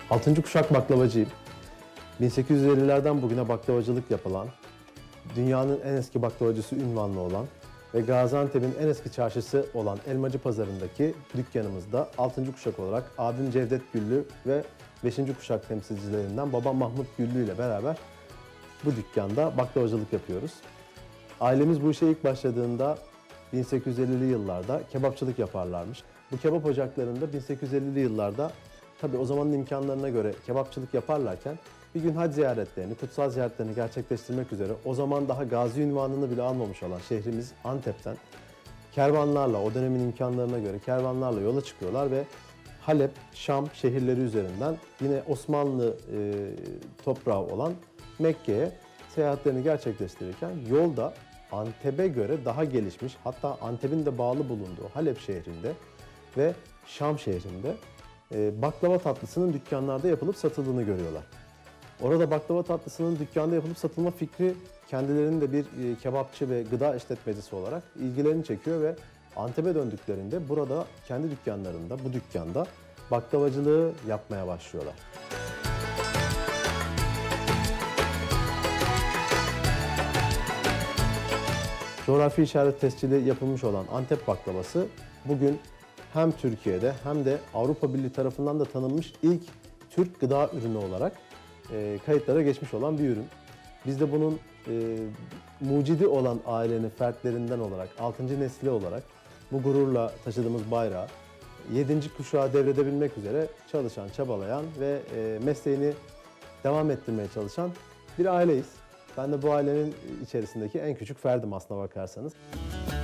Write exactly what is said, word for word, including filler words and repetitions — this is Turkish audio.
Altıncı kuşak baklavacıyım. bin sekiz yüz ellilerden bugüne baklavacılık yapılan, dünyanın en eski baklavacısı unvanlı olan ve Gaziantep'in en eski çarşısı olan Elmacı Pazarı'ndaki dükkanımızda altıncı kuşak olarak abim Cevdet Güllü ve beşinci kuşak temsilcilerinden babam Mahmut Güllü ile beraber bu dükkanda baklavacılık yapıyoruz. Ailemiz bu işe ilk başladığında bin sekiz yüz ellili yıllarda kebapçılık yaparlarmış. Bu kebap ocaklarında bin sekiz yüz ellili yıllarda tabii o zamanın imkanlarına göre kebapçılık yaparlarken bir gün hac ziyaretlerini, kutsal ziyaretlerini gerçekleştirmek üzere o zaman daha gazi unvanını bile almamış olan şehrimiz Antep'ten kervanlarla, o dönemin imkanlarına göre kervanlarla yola çıkıyorlar ve Halep, Şam şehirleri üzerinden yine Osmanlı e, toprağı olan Mekke'ye seyahatlerini gerçekleştirirken yolda Antep'e göre daha gelişmiş, hatta Antep'in de bağlı bulunduğu Halep şehrinde ve Şam şehrinde e, baklava tatlısının dükkanlarda yapılıp satıldığını görüyorlar. Orada baklava tatlısının dükkanda yapılıp satılma fikri kendilerinin de bir e, kebapçı ve gıda işletmecisi olarak ilgilerini çekiyor ve Antep'e döndüklerinde burada kendi dükkanlarında, bu dükkanda baklavacılığı yapmaya başlıyorlar. Coğrafi işaret tescili yapılmış olan Antep baklavası bugün hem Türkiye'de hem de Avrupa Birliği tarafından da tanınmış ilk Türk gıda ürünü olarak e, kayıtlara geçmiş olan bir ürün. Biz de bunun e, mucidi olan ailenin fertlerinden olarak, altıncı nesli olarak bu gururla taşıdığımız bayrağı yedinci kuşağa devredebilmek üzere çalışan, çabalayan ve e, mesleğini devam ettirmeye çalışan bir aileyiz. Ben de bu ailenin içerisindeki en küçük ferdim aslına bakarsanız.